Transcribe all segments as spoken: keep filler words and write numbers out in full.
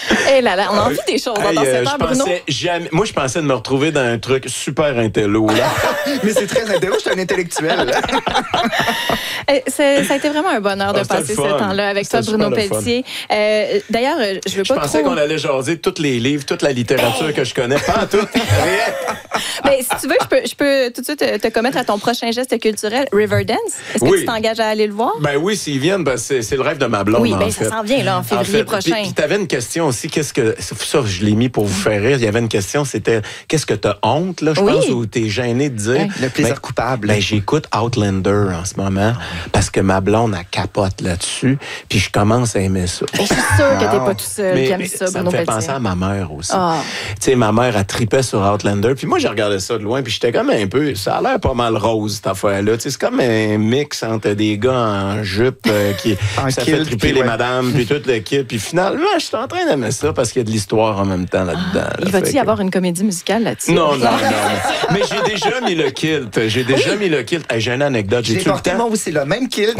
Eh là là, on a envie des choses Hey, dans euh, cette heure, je Bruno. pensais jamais, moi, je pensais de me retrouver dans un truc super intello. Là. Mais c'est très intéressant, je suis un intellectuel. Eh, c'est- ça a été vraiment un bonheur de Ah, c'était passer le ce fun. temps-là avec toi, C'était Bruno super le fun. Pelletier. Euh, D'ailleurs, euh, je veux Je pas pensais trop... qu'on allait jaser tous les livres, toute la littérature que je connais. Pas en tout. Rien. Mais si tu veux, je peux, je peux tout de suite te, te commettre à ton prochain geste culturel, Riverdance. Est-ce que Oui. tu t'engages à aller le voir? Ben oui, s'ils viennent, ben c'est, c'est le rêve de ma blonde. Oui, en ben fait. ça s'en vient là, en février En fait, prochain. Puis, puis t'avais une question aussi, qu'est-ce que ça, je l'ai mis pour vous faire rire. Il y avait une question, c'était qu'est-ce que t'as honte là, je Oui. pense, ou t'es gêné de dire. Oui. Le plaisir Ben, coupable. Ben j'écoute Outlander en ce moment parce que ma blonde elle capote là-dessus, puis je commence à aimer ça. Ben, je suis sûre que t'es Wow. pas tout seul Mais, qui aime mais ça, ça Bruno me fait Pelletier. penser à ma mère aussi. Ah. Tu sais, ma mère, elle tripait sur Outlander. Puis moi, j'ai regardé ça de loin. Puis j'étais comme un peu... Ça a l'air pas mal rose, cette affaire-là. Tu sais, c'est comme un mix entre des gars en jupe euh, qui... En ça kilt, fait triper puis les ouais. madames, puis tout le kit. Puis finalement, je suis en train d'aimer ça parce qu'il y a de l'histoire en même temps là-dedans. là. Il va-tu Fait y que- avoir une comédie musicale là-dessus? Non, non, non. non. Mais j'ai déjà mis le kilt. J'ai déjà mis le kilt. Hey, j'ai une anecdote. J'ai J'ai-tu le porté temps? moi aussi le même kilt.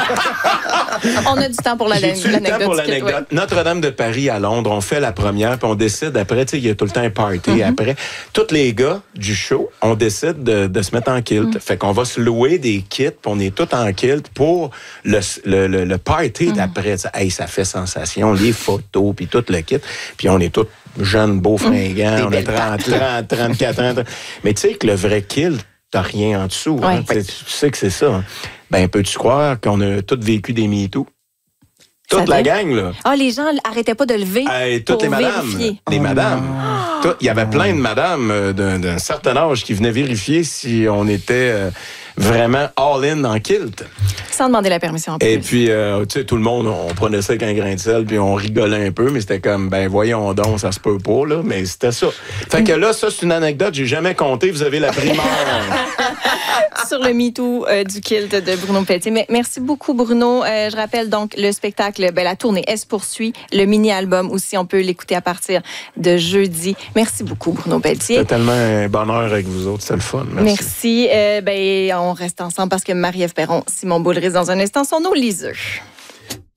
On a du temps pour la- J'ai-tu le temps l'anecdote. pour du kit, l'anecdote? ouais. Notre-Dame de Paris à Londres, on fait la première, puis on décide après, tu sais, il y a tout le temps un party Mm-hmm. après. Tous les gars du show, on décide de, de se mettre en kilt. Mm. Fait qu'on va se louer des kits, puis on est tous en kilt pour le, le, le, le party Mm. d'après. Ça, hey, ça fait sensation, les photos, puis tout le kit. Puis on est tous jeunes, beaux, fringants, Des on a belles trente, trente, trente-quatre ans. Mais tu sais que le vrai kilt, t'as rien en dessous. Ouais. hein. Tu sais- tu sais que c'est ça. hein. Ben, peux-tu croire qu'on a tous vécu des MeToo? Toute Ça la vient. gang, là. Ah, les gens arrêtaient pas de lever Hey, toutes pour les madames. vérifier. Les Oh madames. Ah. Tout- Il y avait plein de madames euh, d'un, d'un certain âge qui venaient vérifier si on était euh, vraiment all-in en kilt. Sans demander la permission en plus. Et puis, euh, tu sais, tout le monde, on prenait ça avec un grain de sel, puis on rigolait un peu, mais c'était comme, ben voyons donc, ça se peut pas, là, mais c'était ça. Fait que là, ça, c'est une anecdote, j'ai jamais compté, vous avez la primeur. Sur le MeToo euh, du kilt de Bruno Pelletier. Mais merci beaucoup, Bruno. Euh, je rappelle donc le spectacle, ben, la tournée, elle se poursuit. Le mini-album aussi, on peut l'écouter à partir de jeudi. Merci beaucoup, Bruno Pelletier. C'était tellement un bonheur avec vous autres, c'était le fun. Merci. Merci. Euh, ben, on reste ensemble parce que Marie-Ève Perron, Simon Boulris, dans un instant, sont nos liseux.